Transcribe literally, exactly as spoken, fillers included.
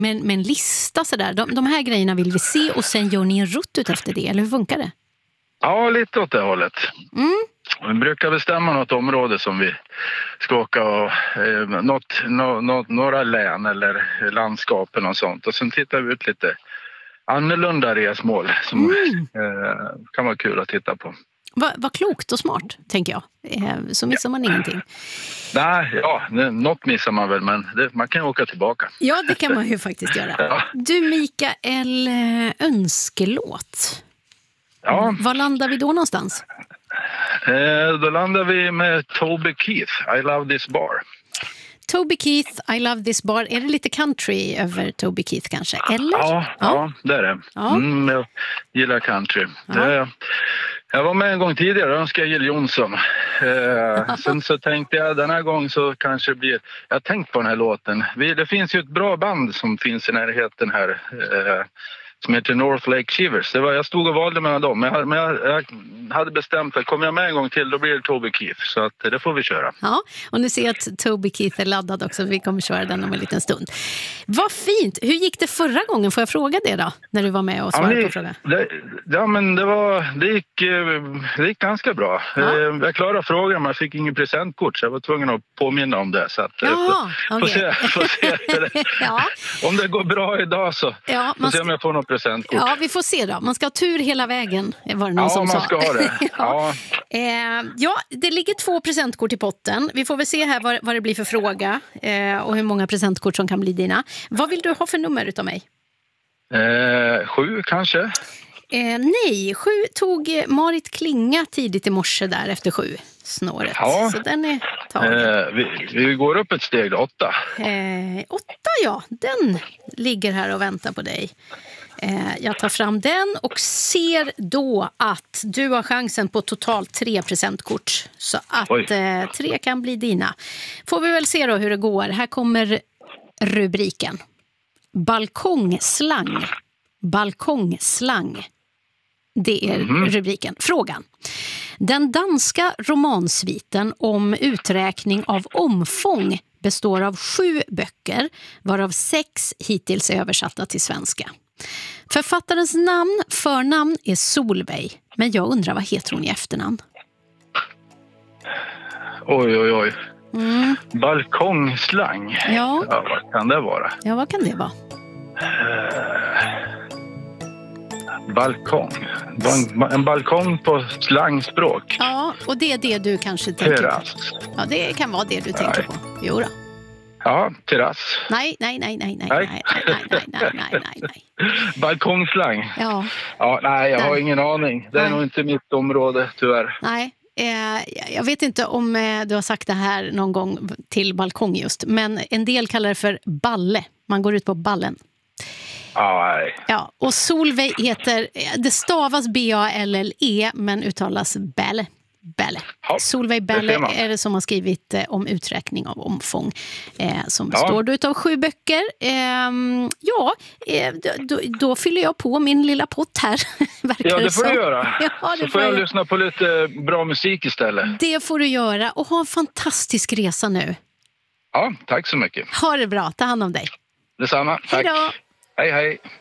med, med en lista sådär. De, de här grejerna vill vi se och sen gör ni en rutt ut efter det, eller hur funkar det? Ja, lite åt det hållet. Mm. Vi brukar bestämma något område som vi ska åka och eh, något, no, no, några län eller landskapen och sånt. Och sen tittar vi ut lite annorlunda resmål som mm. eh, kan vara kul att titta på. Vad va klokt och smart, tänker jag. Eh, så missar man ingenting. Nej, ja, något missar man väl, men det, man kan åka tillbaka. Ja, det kan man ju faktiskt göra. Ja. Du, Mikael, önskelåt. Ja. Var landar vi då någonstans? Eh, då landar vi med Toby Keith, I Love This Bar. Toby Keith, I Love This Bar. Är det lite country över Toby Keith kanske? Eller? Ja, ja. ja det är det. Ja. Mm, jag gillar country. Ja. Det, jag var med en gång tidigare, önskade Jill Johnson. Eh, sen så tänkte jag, den här gången så kanske det blir... Jag har tänkt på den här låten. Vi, det finns ju ett bra band som finns i närheten här. Eh, som heter North Lake Shivers. Det var, jag stod och valde mellan dem. Men, jag, men jag, jag hade bestämt att kommer jag med en gång till, då blir det Toby Keith. Så att, det får vi köra. Ja, och nu ser jag att Toby Keith är laddad också. Vi kommer köra den om en liten stund. Vad fint! Hur gick det förra gången? Får jag fråga det då? När du var med och svarade ja, det, på frågan. Det, ja, men det, var, det, gick, det gick ganska bra. Ja. Jag klarade frågan, men jag fick ingen presentkort. Så jag var tvungen att påminna om det. Så att, Jaha, får, okay. se, får se. ja. Om det går bra idag så ja, får se om jag får något presentkort. Ja, vi får se då. Man ska ha tur hela vägen, var det någon ja, som sa. Ja, man ska ha det. ja. Eh, ja, det ligger två presentkort i potten. Vi får väl se här vad, vad det blir för fråga eh, och hur många presentkort som kan bli dina. Vad vill du ha för nummer utav mig? Eh, sju kanske? Eh, nej, sju tog Marit Klinga tidigt i morse där efter sju snåret. Ja. Så den är tagen. Eh, vi, vi går upp ett steg, åtta. Eh, åtta, ja. Den ligger här och väntar på dig. Eh, jag tar fram den och ser då att du har chansen på totalt tre presentkort. Så att eh, tre kan bli dina. Får vi väl se då hur det går. Här kommer rubriken. Balkongslang. Balkongslang. Det är mm. rubriken. Frågan. Den danska romansviten om uträkning av omfång består av sju böcker, varav sex hittills är översatta till svenska. Författarens namn, förnamn är Solveig, men jag undrar vad heter hon i efternamn? Oj, oj, oj. Mm. Balkongslang. Ja. ja. Vad kan det vara? Ja, vad kan det vara? Uh, balkong. En balkong på slangspråk. Ja, och det är det du kanske tänker terrass. på. Ja, det kan vara det du tänker nej. på. Jo då. Ja, terrass. Nej, nej, nej, nej, nej, nej, nej, nej, nej, nej, nej, nej. Balkongslang. Ja. Ja, nej, jag nej. har ingen aning. Det är nej. nog inte mitt område, tyvärr. Nej. Eh, jag vet inte om eh, du har sagt det här någon gång till balkong just, men en del kallar det för balle. Man går ut på ballen. Ah, nej. Ja, och Solveig heter, det stavas B A L L E men uttalas Bälle. Bälle. Ja, Solveig Bälle är det som har skrivit eh, om uträkning av omfång eh, som består ja. utav sju böcker. Eh, ja, eh, då, då fyller jag på min lilla pott här. Ja, det får du göra. Ja, det så får jag, jag lyssna på lite bra musik istället. Det får du göra och ha en fantastisk resa nu. Ja, tack så mycket. Ha det bra, ta hand om dig. Detsamma, tack. Hej då. Hej, hej.